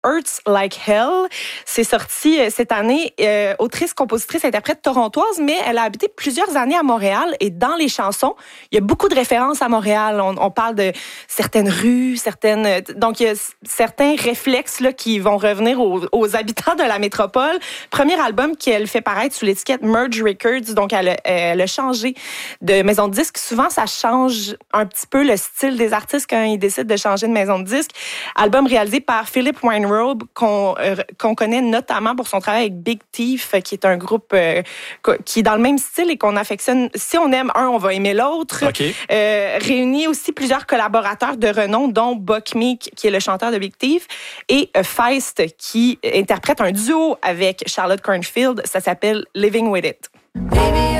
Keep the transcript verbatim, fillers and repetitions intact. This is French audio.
Hurts Like Hell. C'est sorti euh, cette année. Euh, autrice, compositrice, interprète torontoise, mais elle a habité plusieurs années à Montréal et dans les chansons, il y a beaucoup de références à Montréal. On, on parle de certaines rues, certaines... Donc, il y a certains réflexes là, qui vont revenir aux, aux habitants de la métropole. Premier album qu'elle fait paraître sous l'étiquette Merge Records. Donc, elle, elle a changé de maison de disque. Souvent, ça change un petit peu le style des artistes quand ils décident de changer de maison de disque. Album réalisé par Philip Weinrobe, qu'on, euh, qu'on connaît notamment pour son travail avec Big Thief, qui est un groupe euh, qui est dans le même style et qu'on affectionne. Si on aime un, on va aimer l'autre. Okay. Euh, réunit aussi plusieurs collaborateurs de renom, dont Buck Meek, qui est le chanteur de Big Thief, et euh, Feist, qui interprète un duo avec Charlotte Cornfield. Ça s'appelle Living With It. Baby,